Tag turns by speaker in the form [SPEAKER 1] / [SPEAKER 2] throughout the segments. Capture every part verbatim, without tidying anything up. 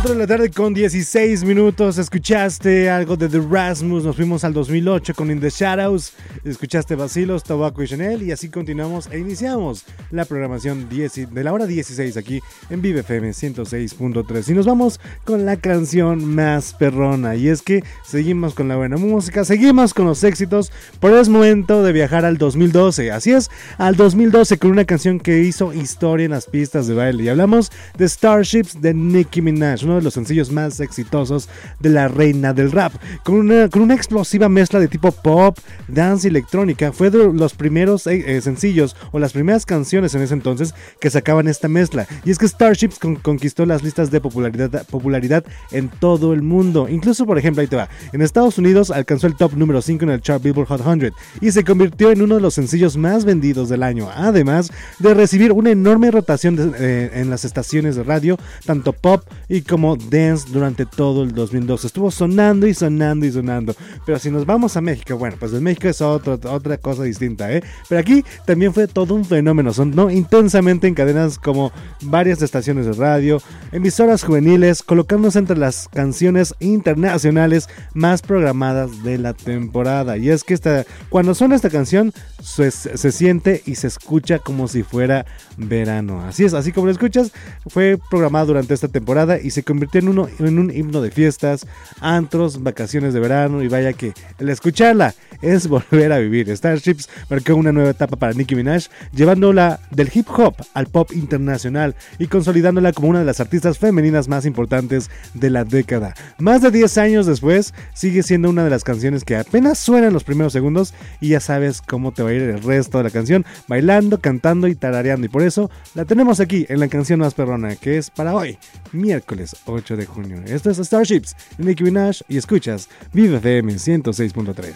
[SPEAKER 1] cuatro de la tarde con dieciséis minutos. Escuchaste algo de The Rasmus. Nos fuimos al dos mil ocho con In the Shadows. Escuchaste Vacilos, Tobacco y Chanel. Y así continuamos e iniciamos la programación diez de la hora dieciséis aquí en Vive F M ciento seis punto tres. Y nos vamos con la canción más perrona. Y es que seguimos con la buena música, seguimos con los éxitos. Pero es momento de viajar al dos mil doce. Así es, al dos mil doce con una canción que hizo historia en las pistas de baile. Y hablamos de Starships de Nicki Minaj, uno de los sencillos más exitosos de la reina del rap, con una, con una explosiva mezcla de tipo pop, dance y electrónica. Fue de los primeros eh, eh, sencillos o las primeras canciones en ese entonces que sacaban esta mezcla. Y es que Starships con, conquistó las listas de popularidad, popularidad en todo el mundo. Incluso, por ejemplo, ahí te va, en Estados Unidos alcanzó el top número cinco en el chart Billboard Hot cien y se convirtió en uno de los sencillos más vendidos del año, además de recibir una enorme rotación de, eh, en las estaciones de radio, tanto pop y como dance durante todo el dos mil doce. Estuvo sonando y sonando y sonando. Pero si nos vamos a México, bueno, pues en México es otro, otra cosa distinta, ¿eh? Pero aquí también fue todo un fenómeno. Sonó intensamente en cadenas como varias estaciones de radio, emisoras juveniles, colocándose entre las canciones internacionales más programadas de la temporada. Y es que esta, cuando suena esta canción, se, se siente y se escucha como si fuera verano. Así es, así como lo escuchas, fue programada durante esta temporada y se convirtió en, uno, en un himno de fiestas, antros, vacaciones de verano. Y vaya que el escucharla es volver a vivir. Starships marcó una nueva etapa para Nicki Minaj, llevándola del hip hop al pop internacional y consolidándola como una de las artistas femeninas más importantes de la década. Más de diez años después, sigue siendo una de las canciones que apenas suenan los primeros segundos y ya sabes cómo te va a ir el resto de la canción, bailando, cantando y tarareando. Y por eso la tenemos aquí en la canción más perrona, que es para hoy, miércoles ocho de junio. Esto es Starships, Nicki Minaj, y escuchas Vive F M ciento seis punto tres.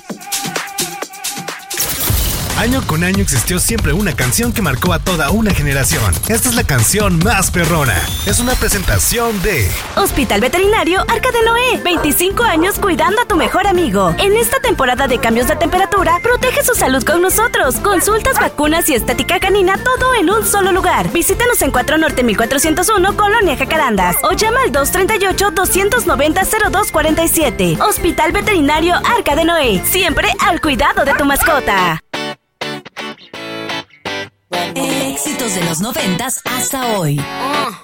[SPEAKER 2] Año con año existió siempre una canción que marcó a toda una generación. Esta es la canción más perrona. Es una presentación de
[SPEAKER 3] Hospital Veterinario Arca de Noé. veinticinco años cuidando a tu mejor amigo. En esta temporada de cambios de temperatura, protege su salud con nosotros. Consultas, vacunas y estética canina, todo en un solo lugar. Visítanos en cuatro Norte mil cuatrocientos uno, Colonia Jacarandas. O llama al dos tres ocho, dos nueve cero, cero dos cuatro siete. Hospital Veterinario Arca de Noé. Siempre al cuidado de tu mascota.
[SPEAKER 4] Éxitos de los noventas hasta hoy.